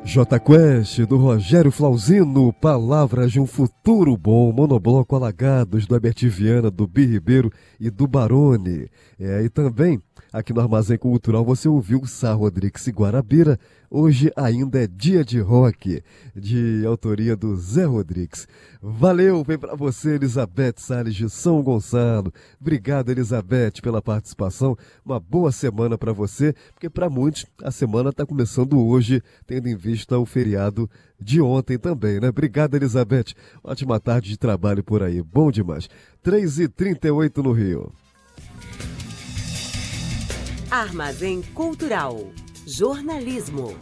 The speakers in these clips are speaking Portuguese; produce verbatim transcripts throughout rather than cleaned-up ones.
J Quest, do Rogério Flauzino, Palavras de um Futuro Bom, monobloco Alagados, do Herbert Viana, do Bi Ribeiro e do Barone. É, e também, aqui no Armazém Cultural, você ouviu Sá Rodrigues e Guarabira, Hoje Ainda é Dia de Rock, de autoria do Zé Rodrigues. Valeu, vem pra você, Elizabeth Salles de São Gonçalo. Obrigado, Elizabeth, pela participação. Uma boa semana pra você, porque pra muitos a semana tá começando hoje, tendo em vista o feriado de ontem também, né? Obrigado, Elizabeth. Ótima tarde de trabalho por aí. Bom demais. três e trinta e oito no Rio. Armazém Cultural. Jornalismo.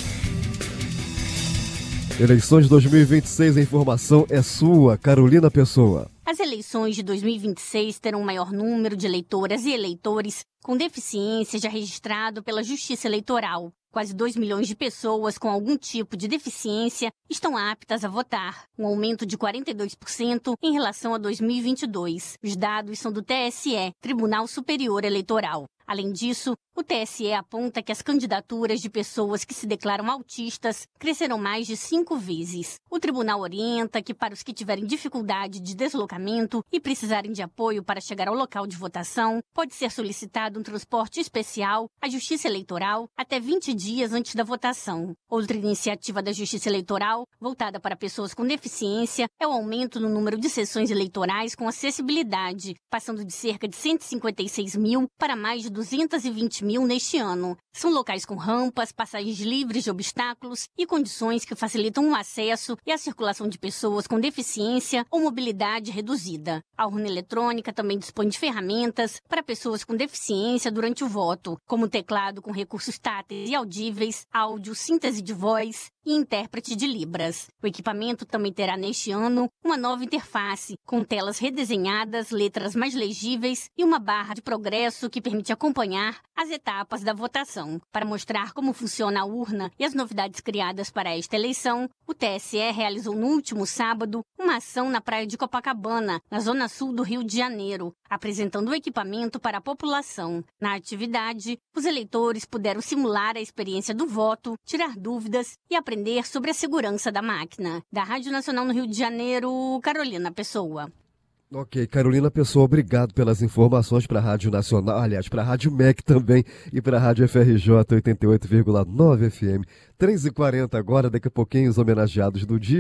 Eleições dois mil e vinte e seis, a informação é sua, Carolina Pessoa. As eleições de dois mil e vinte e seis terão um maior número de eleitoras e eleitores com deficiência já registrado pela Justiça Eleitoral. Quase dois milhões de pessoas com algum tipo de deficiência estão aptas a votar, um aumento de quarenta e dois por cento em relação a dois mil e vinte e dois. Os dados são do T S E, Tribunal Superior Eleitoral. Além disso, o T S E aponta que as candidaturas de pessoas que se declaram autistas cresceram mais de cinco vezes. O tribunal orienta que para os que tiverem dificuldade de deslocamento e precisarem de apoio para chegar ao local de votação, pode ser solicitado um transporte especial à Justiça Eleitoral até vinte dias antes da votação. Outra iniciativa da Justiça Eleitoral, voltada para pessoas com deficiência, é o aumento no número de sessões eleitorais com acessibilidade, passando de cerca de cento e cinquenta e seis mil para mais de duzentos e vinte mil neste ano. São locais com rampas, passagens livres de obstáculos e condições que facilitam o acesso e a circulação de pessoas com deficiência ou mobilidade reduzida. A urna eletrônica também dispõe de ferramentas para pessoas com deficiência durante o voto, como teclado com recursos táteis e audíveis, áudio, síntese de voz e intérprete de Libras. O equipamento também terá neste ano uma nova interface, com telas redesenhadas, letras mais legíveis e uma barra de progresso que permite acompanhar as etapas da votação. Para mostrar como funciona a urna e as novidades criadas para esta eleição, o T S E realizou no último sábado uma ação na praia de Copacabana, na zona sul do Rio de Janeiro, apresentando o equipamento para a população. Na atividade, os eleitores puderam simular a experiência do voto, tirar dúvidas e aprender sobre a segurança da máquina. Da Rádio Nacional no Rio de Janeiro, Carolina Pessoa. Ok, Carolina Pessoa, obrigado pelas informações para a Rádio Nacional, aliás, para a Rádio M E C também e para a Rádio F R J oitenta e oito vírgula nove F M. três e quarenta agora, daqui a pouquinho os homenageados do dia.